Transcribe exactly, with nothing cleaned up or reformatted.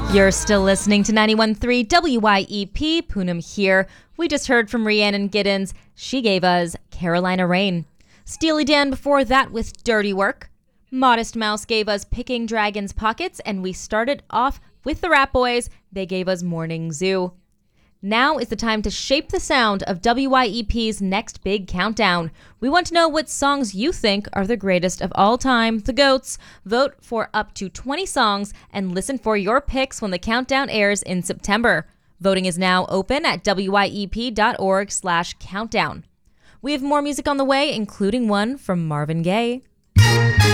You're still listening to ninety-one point three W Y E P, Poonam here. We just heard from Rhiannon Giddens. She gave us Carolina Rain. Steely Dan before that with Dirty Work. Modest Mouse gave us Picking Dragons' Pockets, and we started off with the Rat Boys. They gave us Morning Zoo. Now is the time to shape the sound of W Y E P's next big countdown. We want to know what songs you think are the greatest of all time, the GOATs. Vote for up to twenty songs and listen for your picks when the countdown airs in September. Voting is now open at W Y E P dot org slash countdown. We have more music on the way, including one from Marvin Gaye.